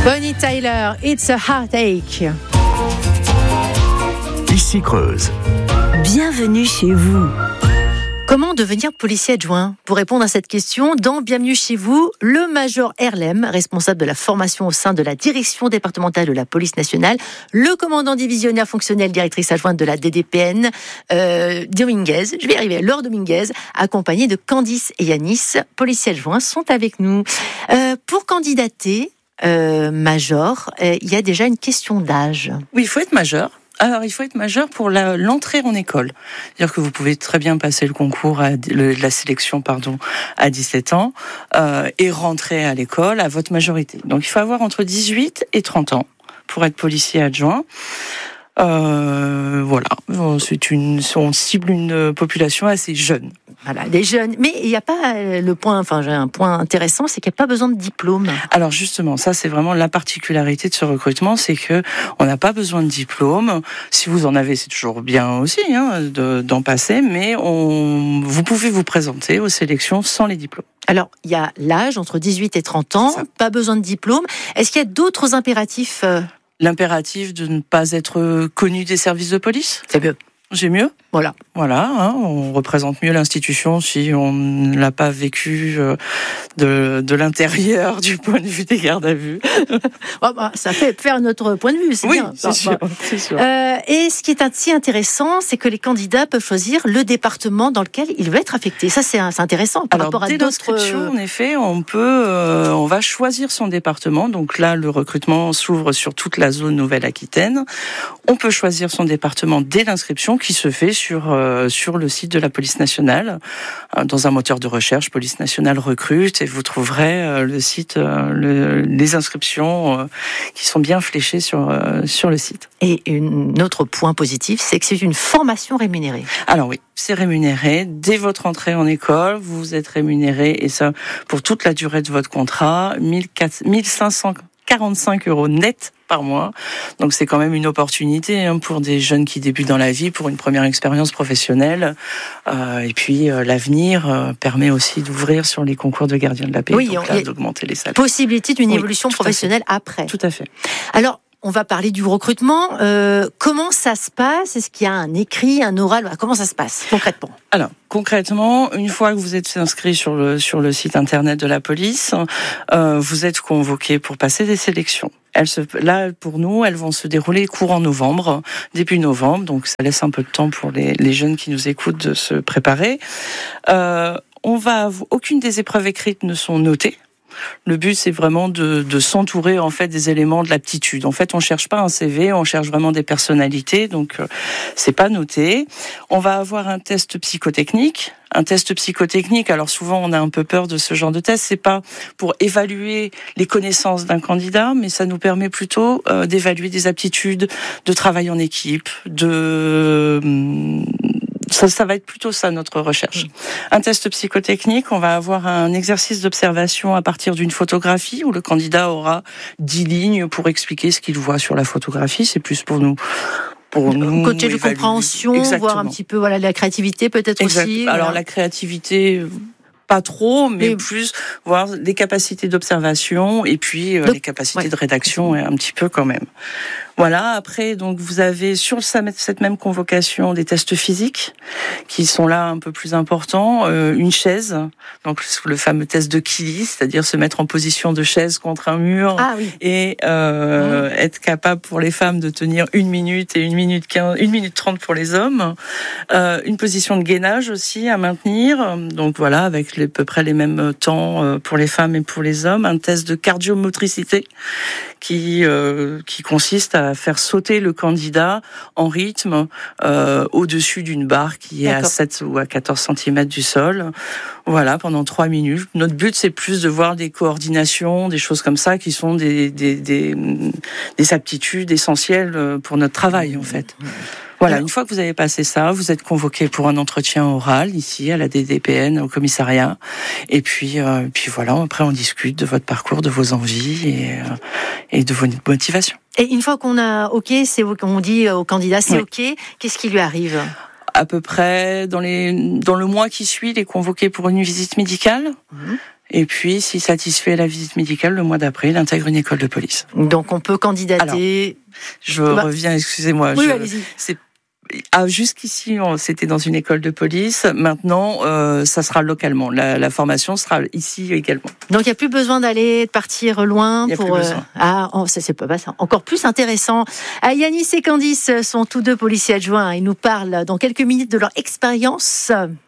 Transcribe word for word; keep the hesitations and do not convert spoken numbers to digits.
Bonnie Tyler, It's a Heartache. Ici Creuse. Bienvenue chez vous. Comment devenir policier adjoint ? Pour répondre à cette question, dans Bienvenue chez vous, le major Erlem, responsable de la formation au sein de la direction départementale de la police nationale, le commandant divisionnaire fonctionnel, directrice adjointe de la D D P N, euh, Dominguez, je vais y arriver, Laure Dominguez, accompagnée de Candice et Yanis, policiers adjoints, sont avec nous. Euh, pour candidater, euh, major, euh, il y a déjà une question d'âge. Oui, il faut être majeur. Alors, il faut être majeur pour la, l'entrée en école. C'est-à-dire que vous pouvez très bien passer le concours, à, le, la sélection, pardon, à dix-sept ans, euh, et rentrer à l'école à votre majorité. Donc, il faut avoir entre dix-huit et trente ans pour être policier adjoint. Euh, voilà, c'est une, on cible une population assez jeune. Voilà, des jeunes. Mais il n'y a pas le point, enfin, j'ai un point intéressant, c'est qu'il n'y a pas besoin de diplôme. Alors justement, ça c'est vraiment la particularité de ce recrutement, c'est que on n'a pas besoin de diplôme. Si vous en avez, c'est toujours bien aussi hein, de, d'en passer, mais on, vous pouvez vous présenter aux sélections sans les diplômes. Alors, il y a l'âge entre dix-huit et trente ans, pas besoin de diplôme. Est-ce qu'il y a d'autres impératifs ? L'impératif de ne pas être connu des services de police. C'est mieux. J'ai mieux. Voilà. Voilà, hein, on représente mieux l'institution si on ne l'a pas vécu euh, de, de l'intérieur du point de vue des gardes à vue. Oh bah, ça fait faire notre point de vue, c'est oui, bien. C'est, sûr, c'est sûr. Euh, et ce qui est assez intéressant, c'est que les candidats peuvent choisir le département dans lequel ils veulent être affectés. Ça, c'est, c'est intéressant par Alors, rapport à dès d'autres. L'inscription, en effet, on peut, euh, on va choisir son département. Donc là, le recrutement s'ouvre sur toute la zone Nouvelle-Aquitaine. On peut choisir son département dès l'inscription, qui se fait sur euh, sur le site de la police nationale, euh, dans un moteur de recherche, Police nationale recrute, et vous trouverez euh, le site, euh, le, les inscriptions euh, qui sont bien fléchées sur euh, sur le site. Et un autre point positif, c'est que c'est une formation rémunérée. Alors oui, c'est rémunéré. Dès votre entrée en école, vous êtes rémunéré, et ça pour toute la durée de votre contrat, mille cinq cent quarante-cinq euros net par mois. Donc c'est quand même une opportunité hein, pour des jeunes qui débutent dans la vie, pour une première expérience professionnelle. Euh, et puis euh, l'avenir euh, permet aussi d'ouvrir sur les concours de gardien de la paix, oui, donc on, là, d'augmenter les salaires. Possibilité d'une oui, évolution professionnelle après. Tout à fait. Alors, on va parler du recrutement. Euh, comment ça se passe ? Est-ce qu'il y a un écrit, un oral ? Comment ça se passe concrètement ? Alors, concrètement, une fois que vous êtes inscrit sur le, sur le site internet de la police, euh, vous êtes convoqué pour passer des sélections. Elles se, là, pour nous, elles vont se dérouler courant novembre, début novembre, donc ça laisse un peu de temps pour les, les jeunes qui nous écoutent de se préparer. Euh, on va, aucune des épreuves écrites ne sont notées. Le but, c'est vraiment de, de s'entourer en fait des éléments de l'aptitude. En fait, on cherche pas un C V, on cherche vraiment des personnalités. Donc, euh, c'est pas noté. On va avoir un test psychotechnique. Un test psychotechnique. Alors souvent, on a un peu peur de ce genre de test. C'est pas pour évaluer les connaissances d'un candidat, mais ça nous permet plutôt euh, d'évaluer des aptitudes, de travail en équipe, de Ça, ça va être plutôt ça, notre recherche. Un test psychotechnique, on va avoir un exercice d'observation à partir d'une photographie où le candidat aura dix lignes pour expliquer ce qu'il voit sur la photographie. C'est plus pour nous... Pour nous côté de évaluer. compréhension, Exactement. Voir un petit peu voilà, la créativité peut-être exact. aussi. Alors voilà. la créativité... Pas trop, mais, mais plus voir les capacités d'observation et puis euh, donc, les capacités ouais. de rédaction un petit peu quand même. Voilà. Après, donc vous avez sur cette même convocation des tests physiques qui sont là un peu plus importants. Euh, une chaise, donc le fameux test de Killy, c'est-à-dire se mettre en position de chaise contre un mur ah, oui. et euh, mmh. être capable pour les femmes de tenir une minute et une minute quinze, une minute trente pour les hommes. Euh, une position de gainage aussi à maintenir. Donc voilà, avec à peu près les mêmes temps pour les femmes et pour les hommes. Un test de cardiomotricité qui euh, qui consiste à faire sauter le candidat en rythme euh, au-dessus d'une barre qui est D'accord. à sept ou à quatorze centimètres du sol. Voilà, pendant trois minutes. Notre but, c'est plus de voir des coordinations, des choses comme ça qui sont des des des, des aptitudes essentielles pour notre travail en fait. Voilà, une fois que vous avez passé ça, vous êtes convoqué pour un entretien oral ici à la D D P N, au commissariat. Et puis, euh, puis voilà, après on discute de votre parcours, de vos envies et, euh, et de vos motivations. Et une fois qu'on a OK, c'est qu'on dit au candidat c'est oui. OK, qu'est-ce qui lui arrive ? À peu près dans les dans le mois qui suit, il est convoqué pour une visite médicale. Mmh. Et puis, s'il satisfait la visite médicale, le mois d'après, il intègre une école de police. Donc, on peut candidater... Alors, je bah, reviens, excusez-moi. Oui, je, allez-y. C'est Ah, jusqu'ici, on, c'était dans une école de police. Maintenant, euh, ça sera localement. La, la formation sera ici également. Donc, il n'y a plus besoin d'aller partir loin. Il n'y a pour, plus besoin. Euh, ah, oh, ça, c'est pas bah, ça, encore plus intéressant. Ah, Yanis et Candice sont tous deux policiers adjoints. Ils nous parlent dans quelques minutes de leur expérience.